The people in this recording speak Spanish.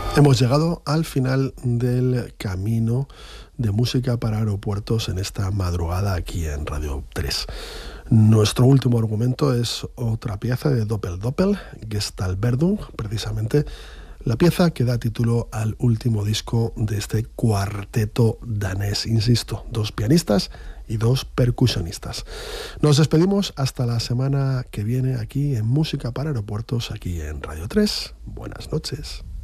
Hemos llegado al final del camino de música para aeropuertos en esta madrugada aquí en Radio 3. Nuestro último argumento es otra pieza de Doppel Doppel, Gestaltbildung, precisamente la pieza que da título al último disco de este cuarteto danés. Insisto, 2 pianistas y 2 percusionistas. Nos despedimos hasta la semana que viene aquí en Música para Aeropuertos, aquí en Radio 3. Buenas noches.